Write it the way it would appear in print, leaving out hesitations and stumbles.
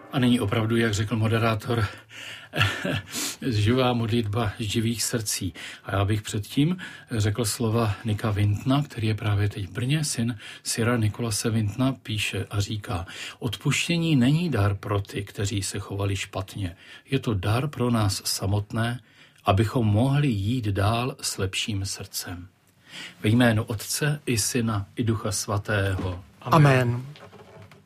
A nyní opravdu, jak řekl moderátor, živá modlitba živých srdcí. A já bych předtím řekl slova Nika Wintna, který je právě teď v Brně, syn Sira Nikolase Wintna, píše a říká: odpuštění není dar pro ty, kteří se chovali špatně. Je to dar pro nás samotné, abychom mohli jít dál s lepším srdcem. Ve jménu Otce i Syna i Ducha Svatého. Amen.